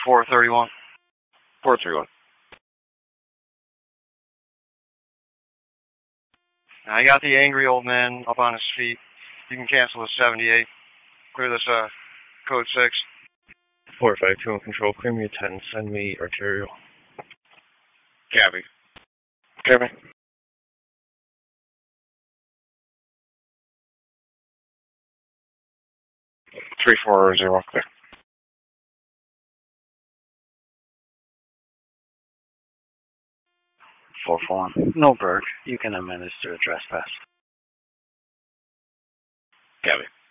431. 431. I got the angry old man up on his feet. You can cancel the 78. Clear this, code 6. 452 on control. Clear me a 10. Send me arterial. Copy. Copy. 340, clear. No, Berg. You can administer a trespass. Copy.